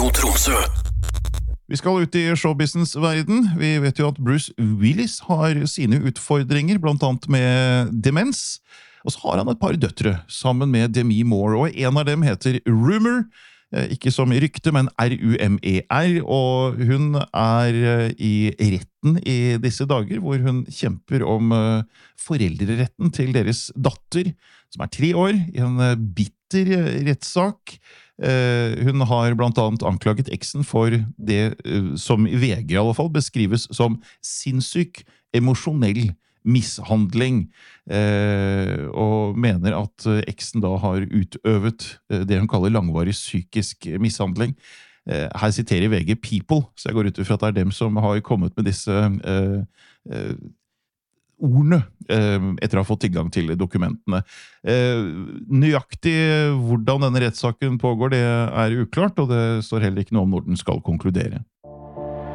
Radio Tromsø. Vi skal ut i showbusiness-verden. Vi vet jo at Bruce Willis har sine utfordringer, blant annet med demens. Og så har han et par døtre, sammen med Demi Moore, og en av dem heter Rumor, ikke som rykte, men R-U-M-E-R, og hun er i retten i disse dager, hvor hun kjemper om foreldreretten til deres datter, som er 3 år, i en bitter rettssak. Hun har blant annet anklaget eksen for det som i VG i alle fall beskrives som sinnssyk, emosjonell mishandling, og mener at eksen da har utøvet det hun kaller langvarig psykisk mishandling. Her siterer VG People, så jeg går ut fra at det er dem som har kommet med disse ordene etter å ha fått tilgang til dokumentene. Nøyaktig hvordan denne rettssaken pågår, det er uklart, og det står heller ikke noe om når den skal konkludere.